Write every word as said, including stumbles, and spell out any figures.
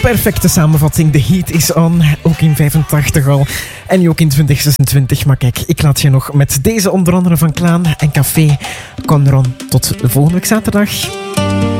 perfecte samenvatting. The heat is on. Ook in vijfentachtig al. En nu ook in twintig zesentwintig. Maar kijk, ik laat je nog met deze onder andere van Klaan en Café Conron. Tot volgende week zaterdag.